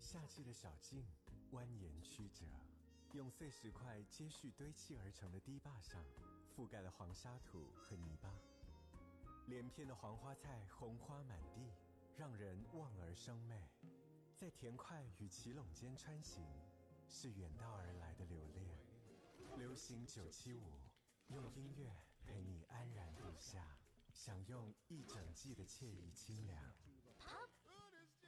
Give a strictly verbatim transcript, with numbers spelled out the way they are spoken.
夏季的小径蜿蜒曲折，用碎石块接续堆砌而成的堤坝上，覆盖了黄沙土和泥巴。连片的黄花菜红花满地，让人望而生媚。在田块与奇垄间穿行，是远道而来的留恋。流行九七五，用音乐陪你安然入夏，享用一整季的惬意清凉。